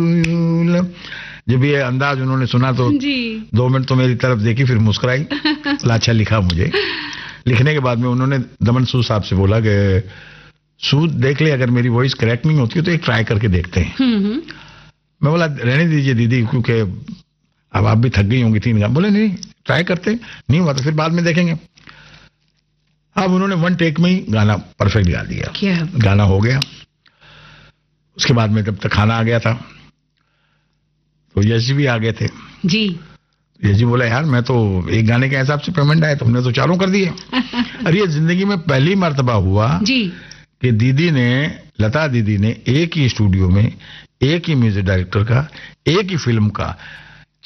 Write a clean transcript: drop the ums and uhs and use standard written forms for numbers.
जब ये अंदाज उन्होंने सुना तो 2 मिनट तो मेरी तरफ देखी, फिर मुस्कुराई। अच्छा लिखा मुझे। लिखने के बाद में उन्होंने दमन सूद साहब से बोला कि सूद देख ले, अगर मेरी वॉइस करेक्ट नहीं होती है तो एक ट्राई करके देखते हैं। मैं बोला रहने दीजिए दीदी, क्योंकि अब आप भी थक गई होंगी 3 गाने। बोले नहीं ट्राई करते, नहीं हुआ तो फिर बाद में देखेंगे। अब उन्होंने 1 टेक में ही गाना परफेक्ट गा दिया। गाना हो गया। उसके बाद में जब तक खाना आ गया था तो यश जी भी आ गए थे जी। यश जी बोला यार मैं तो एक गाने के हिसाब से पेमेंट आया, तुमने तो 4 कर दिए। अरे ये जिंदगी में पहली मर्तबा हुआ जी कि दीदी ने, लता दीदी ने एक ही स्टूडियो में एक ही म्यूजिक डायरेक्टर का, एक ही फिल्म का